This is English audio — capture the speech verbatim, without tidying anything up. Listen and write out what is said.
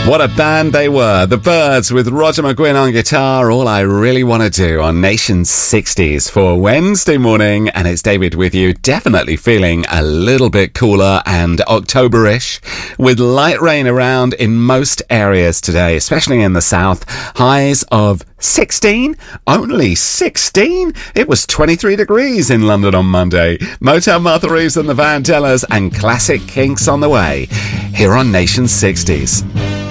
What a band they were. The Byrds with Roger McGuinn on guitar. All I Really Want to Do on Nation sixties for Wednesday morning. And it's David with you. Definitely feeling a little bit cooler and October-ish with light rain around in most areas today, especially in the south. Highs of sixteen? Only sixteen? It was twenty-three degrees in London on Monday. Motown Martha Reeves and the Vandellas and Classic Kinks on the way. Here on Nation sixties.